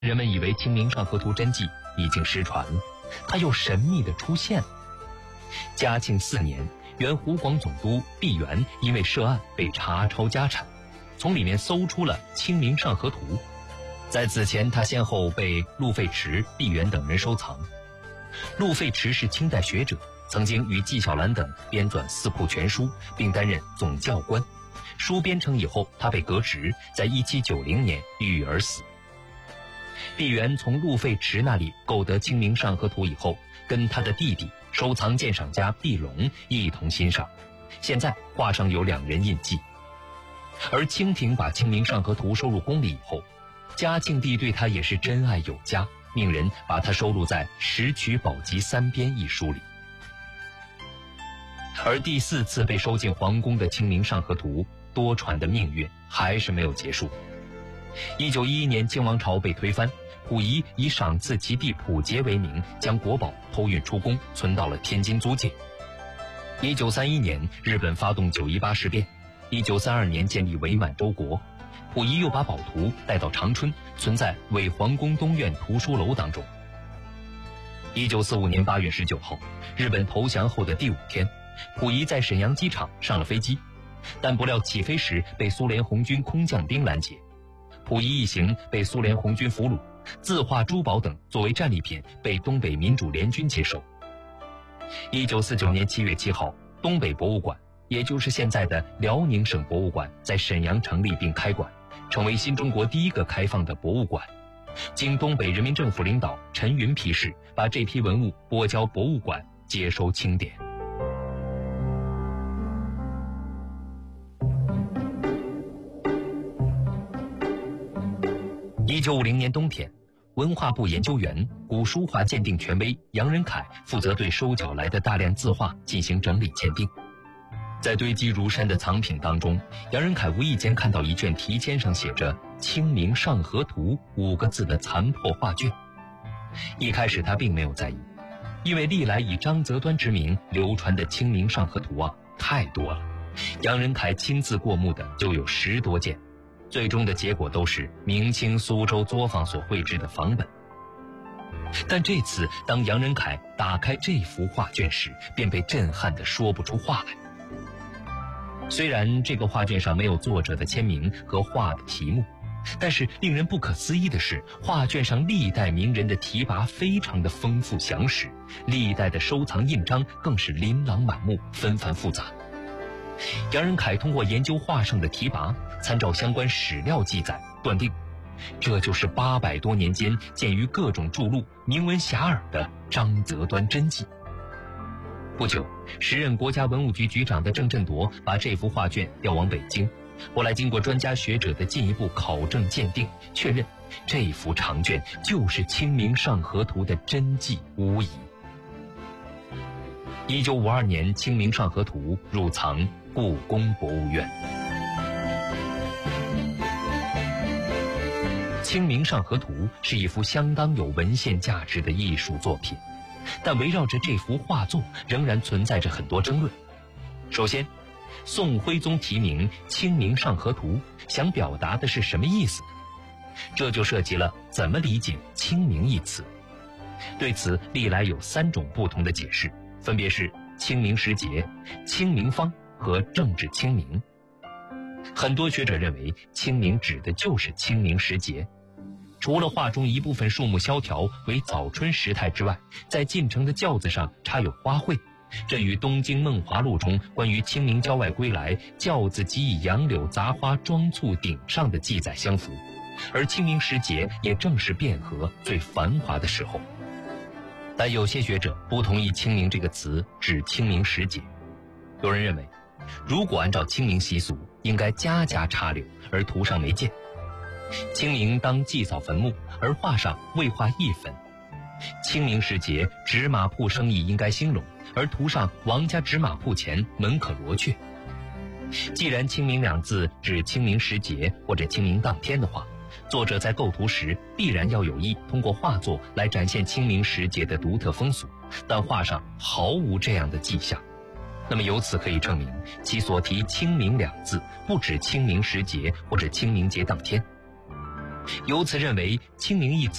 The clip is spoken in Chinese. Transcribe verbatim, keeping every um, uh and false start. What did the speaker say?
人们以为《清明上河图》真迹已经失传了，它又神秘地出现了。嘉庆四年，原湖广总督毕沅因为涉案被查抄家产，从里面搜出了《清明上河图》。在此前，他先后被陆废池、毕沅等人收藏。陆废池是清代学者，曾经与纪晓岚等编纂《四库全书》，并担任总教官。书编成以后，他被革职，在一七九零年郁郁而死。毕沅从陆废池那里购得《清明上河图》以后，跟他的弟弟收藏鉴赏家毕龙一同欣赏。现在画上有两人印记。而清廷把《清明上河图》收入宫里以后，嘉庆帝对他也是珍爱有加，命人把它收录在《石渠宝笈三编》一书里。而第四次被收进皇宫的《清明上河图》，多舛的命运还是没有结束。一九一一年，清王朝被推翻，溥仪以赏赐其弟溥杰为名，将国宝偷运出宫，存到了天津租界。一九三一年，日本发动九一八事变。一九三二年，建立伪满洲国。溥仪又把宝图带到长春，存在伪皇宫东院图书楼当中。一九四五年八月十九号，日本投降后的第五天，溥仪在沈阳机场上了飞机，但不料起飞时被苏联红军空降兵拦截。溥仪一行被苏联红军俘虏，字画、珠宝等作为战利品被东北民主联军接收。一九四九年七月七号，东北博物馆，也就是现在的辽宁省博物馆，在沈阳成立并开馆，成为新中国第一个开放的博物馆。经东北人民政府领导陈云批示，把这批文物拨交博物馆接收清点。一九五零年冬天，文化部研究员、古书画鉴定权威杨仁凯负责对收缴来的大量字画进行整理鉴定。在堆积如山的藏品当中，杨仁凯无意间看到一卷题签上写着“清明上河图”五个字的残破画卷。一开始他并没有在意，因为历来以张择端之名流传的《清明上河图》啊太多了，杨仁凯亲自过目的就有十多件。最终的结果都是明清苏州作坊所绘制的仿本。但这次当杨仁凯打开这幅画卷时，便被震撼得说不出话来。虽然这个画卷上没有作者的签名和画的题目，但是令人不可思议的是，画卷上历代名人的题跋非常的丰富详实，历代的收藏印章更是琳琅满目，纷繁复杂。杨仁凯通过研究画上的题跋，参照相关史料记载，断定这就是八百多年间见于各种著录、名闻遐迩的张择端真迹。不久，时任国家文物局局长的郑振铎把这幅画卷调往北京，后来经过专家学者的进一步考证鉴定，确认这幅长卷就是《清明上河图》的真迹无疑。一九五二年，《清明上河图》入藏故宫博物院。《清明上河图》是一幅相当有文献价值的艺术作品，但围绕着这幅画作仍然存在着很多争论。首先，宋徽宗题名《清明上河图》，想表达的是什么意思呢？这就涉及了怎么理解“清明”一词。对此，历来有三种不同的解释，分别是清明时节、清明方和政治清明。很多学者认为，清明指的就是清明时节。除了画中一部分树木萧条为早春时态之外，在进城的轿子上插有花卉，这与《东京梦华录》中关于清明郊外归来，轿子即以杨柳杂花装簇顶上的记载相符。而清明时节也正是汴河最繁华的时候。但有些学者不同意清明这个词指清明时节。有人认为，如果按照清明习俗，应该家家插柳，而图上没见。清明当祭扫坟墓，而画上未画一坟。清明时节，纸马铺生意应该兴隆，而图上王家纸马铺前门可罗雀。既然清明两字指清明时节或者清明当天的话，作者在构图时必然要有意通过画作来展现清明时节的独特风俗，但画上毫无这样的迹象。那么由此可以证明，其所提清明两字不指清明时节或者清明节当天。 由此认为清明一词